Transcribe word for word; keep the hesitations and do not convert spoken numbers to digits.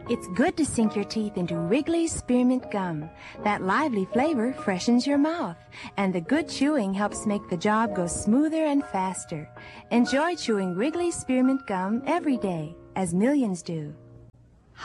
It's good to sink your teeth into Wrigley's Spearmint Gum. That lively flavor freshens your mouth, and the good chewing helps make the job go smoother and faster. Enjoy chewing Wrigley's Spearmint Gum every day, as millions do.